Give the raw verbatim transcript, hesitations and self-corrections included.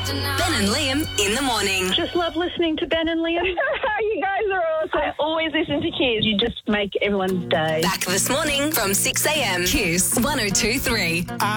Ben and Liam in the morning. Just love listening to Ben and Liam. You guys are awesome. I always listen to Kiss. You just make everyone's day. Back this morning from six a.m. Kiss one oh two three.